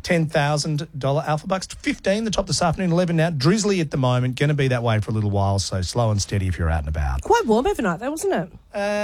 $10,000 Alpha Bucks. 15, the top this afternoon, 11 now. Drizzly at the moment, going to be that way for a little while, so slow and steady if you're out and about. Quite warm overnight though, wasn't it?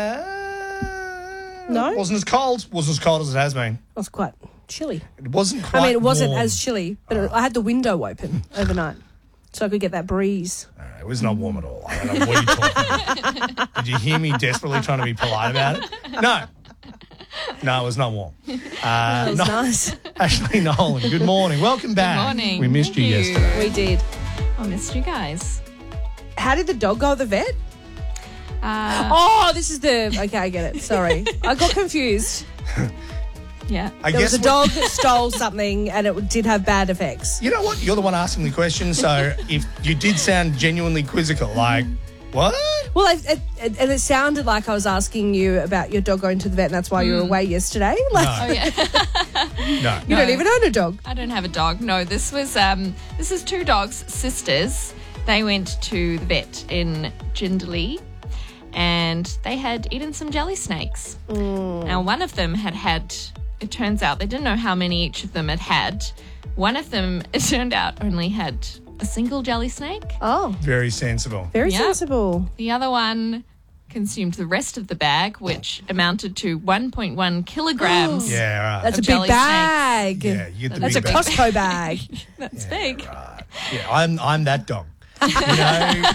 No? It wasn't as cold. Wasn't as cold as it has been. It was quite chilly. It wasn't quite I mean, it wasn't warm. as chilly, but I had the window open overnight so I could get that breeze. It was not warm at all. I don't know what you're talking about. Did you hear me desperately trying to be polite about it? No, it was not warm. That was nice. Ashley Nolan, good morning. Welcome back. Good morning. We missed you yesterday. We did. I missed you guys. How did the dog go at the vet? This is the... Okay, I get it. Sorry. I got confused. Yeah. There was a dog that stole something and it did have bad effects. You know what? You're the one asking the question, so if you did sound genuinely quizzical, like, what? Well, it sounded like I was asking you about your dog going to the vet and that's why you were away yesterday. Like, Oh, yeah. No. you don't even own a dog. I don't have a dog. No, this is two dogs, sisters. They went to the vet in Jindalee and they had eaten some jelly snakes. Now, one of them had, it turns out, they didn't know how many each of them had. One of them, it turned out, only had a single jelly snake. Oh, Very sensible. very Yeah. sensible. The other one consumed the rest of the bag, which amounted to 1.1 kilograms. Yeah, right. That's a big jelly bag. Yeah, you get the That's a big bag. Costco bag. That's big. Right. Yeah, I'm that dog. You know,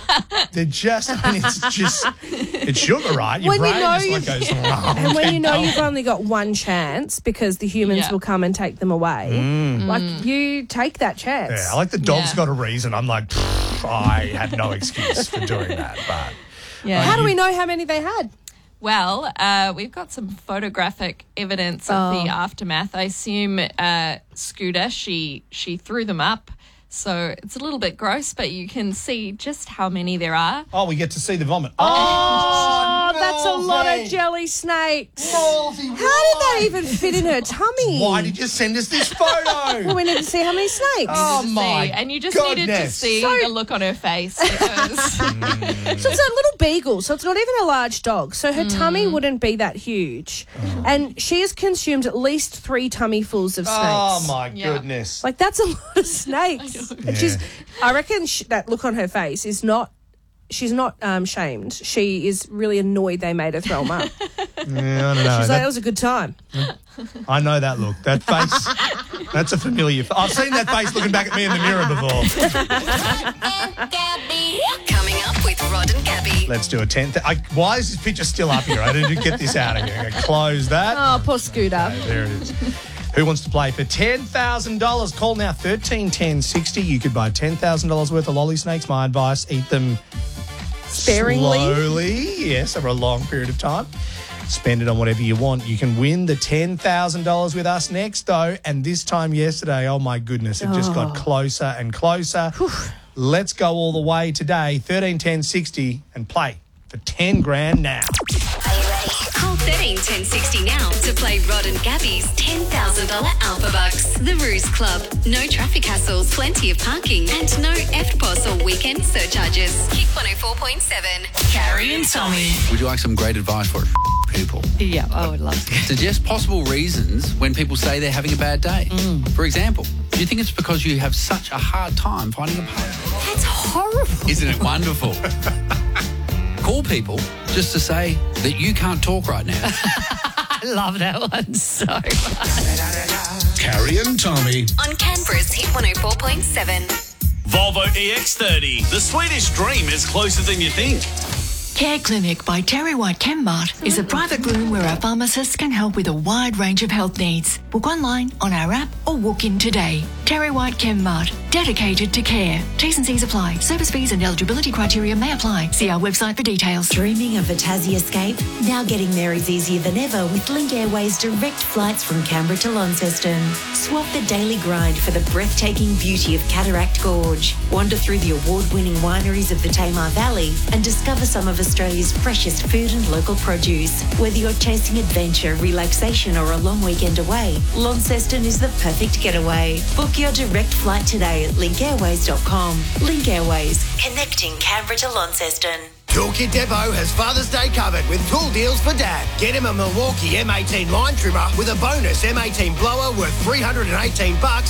it's sugar, right? Your When you brain know just like goes, And when you know you've only got one chance because the humans Yeah. will come and take them away, like you take that chance. Yeah, I like the dog's Yeah. got a reason. I'm like, I had no excuse for doing that, but Yeah. How do we know how many they had? Well, we've got some photographic evidence of the aftermath. I assume Scooter, she threw them up. So it's a little bit gross, but you can see just how many there are. we get to see the vomit. Oh, that's a lot of Ballsy. jelly snakes. Ballsy, How did that even fit in her tummy? Why did you send us this photo? Well, we need to see how many snakes. Oh, To my see. And you just needed to goodness. see the look on her face. Because So it's a little beagle, so it's not even a large dog. So her tummy wouldn't be that huge. And she has consumed at least 3 tummyfuls of snakes. Oh, my Yeah. goodness. Like, that's a lot of snakes. And I reckon that look on her face is not, she's not shamed. She is really annoyed they made her throw them up. Yeah, I don't know. She's like, it was a good time. I know that look. That face, that's a familiar I've seen that face looking back at me in the mirror before. Coming up with Rod and Gabby. Let's do a 10th. Why is this picture still up here? I need to get this out of here. I'm gonna close that. Oh, poor Scooter. There it is. Who wants to play for $10,000? Call now 131060. You could buy $10,000 worth of lolly snakes. My advice, eat them Sparingly. slowly. Yes, over a long period of time. Spend it on whatever you want. You can win the $10,000 with us next, though. And this time yesterday, oh my goodness, it just got closer and closer. Let's go all the way today. 131060 and play for 10 grand now. Are you ready? Call 131060 now to play Rod and Gabby's $10,000 Alpha Bucks. The Ruse Club. No traffic hassles, plenty of parking, and no EFTPOS or weekend surcharges. Kick 104.7. Carrie and Tommy. Would you like some great advice for people? yeah, I would love to. Suggest possible reasons when people say they're having a bad day. For example, do you think it's because you have such a hard time finding a partner? That's horrible. Isn't it wonderful? Call people just to say that you can't talk right now. I love that one so much. Carrie and Tommy. On Canberra's Hit 104.7. Volvo EX30. The Swedish dream is closer than you think. Care Clinic by Terry White Chemmart is a private room where our pharmacists can help with a wide range of health needs. Book online, on our app, or walk in today. Terry White Chemmart, dedicated to care. T's and C's apply. Service fees and eligibility criteria may apply. See our website for details. Dreaming of a Tassie escape? Now getting there is easier than ever with Link Airways direct flights from Canberra to Launceston. Swap the daily grind for the breathtaking beauty of Cataract Gorge. Wander through the award-winning wineries of the Tamar Valley and discover some of Australia's freshest food and local produce. Whether you're chasing adventure, relaxation or a long weekend away, Launceston is the perfect getaway. Book your direct flight today at linkairways.com. Link Airways, connecting Canberra to Launceston. Toolkit Depot has Father's Day covered with tool deals for Dad. Get him a Milwaukee M18 line trimmer with a bonus M18 blower worth $318